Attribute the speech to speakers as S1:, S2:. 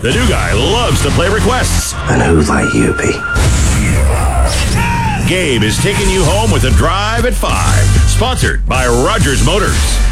S1: The new guy loves to play requests.
S2: And who like you be?
S1: Gabe is taking you home with a drive at 5. Sponsored by Rogers Motors.